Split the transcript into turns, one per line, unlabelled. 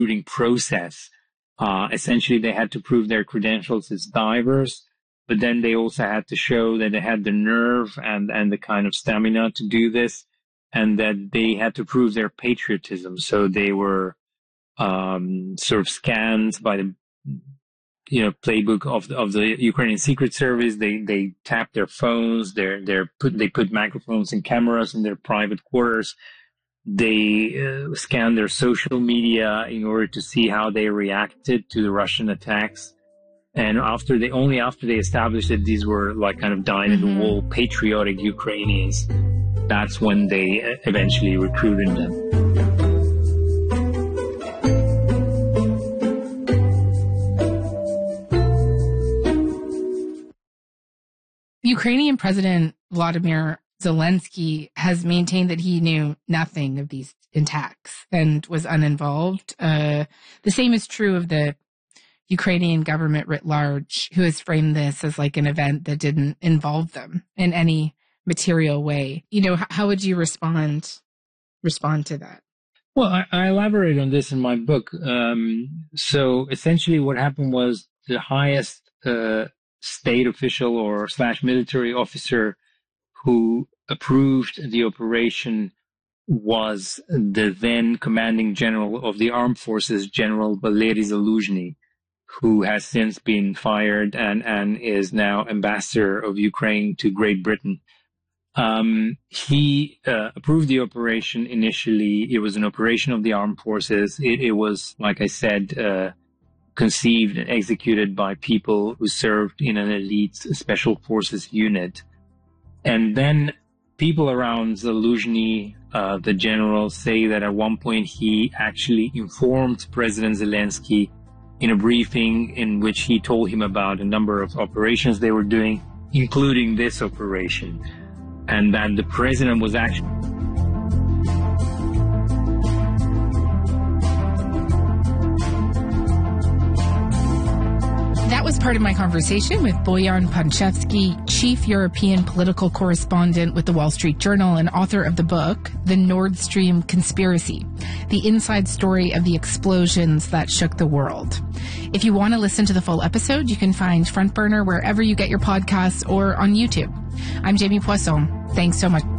recruiting process. Essentially, they had to prove their credentials as divers, but then they also had to show that they had the nerve and the kind of stamina to do this, and that they had to prove their patriotism. So they were sort of scanned by the playbook of the Ukrainian Secret Service. They tapped their phones. They put microphones and cameras in their private quarters. They scanned their social media in order to see how they reacted to the Russian attacks. And after they established that these were like kind of dyed-in-the-wool patriotic Ukrainians, that's when they eventually recruited them.
Ukrainian President Vladimir Zelensky has maintained that he knew nothing of these attacks and was uninvolved. The same is true of the Ukrainian government writ large, who has framed this as like an event that didn't involve them in any material way. How would you respond to that?
Well, I elaborate on this in my book. So essentially what happened was the highest state official or / military officer who approved the operation was the then commanding general of the armed forces, General Valery Zaluzhny, who has since been fired and is now ambassador of Ukraine to Great Britain. He approved the operation initially. It was an operation of the armed forces. It was, like I said, conceived and executed by people who served in an elite special forces unit. And then people around Zaluzhny, the general, say that at one point he actually informed President Zelensky in a briefing in which he told him about a number of operations they were doing, including this operation, and that the president was actually...
That was part of my conversation with Boyan Panchevsky, chief European political correspondent with the Wall Street Journal and author of the book, The Nord Stream Conspiracy, the inside story of the explosions that shook the world. If you want to listen to the full episode, you can find Front Burner wherever you get your podcasts or on YouTube. I'm Jamie Poisson. Thanks so much.